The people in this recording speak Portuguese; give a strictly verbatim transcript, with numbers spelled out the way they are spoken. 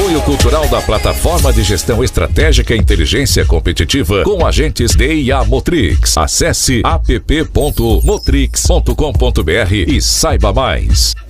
Apoio cultural da Plataforma de Gestão Estratégica e Inteligência Competitiva com agentes D I A Motrix. Acesse app ponto motrix ponto com ponto br e saiba mais.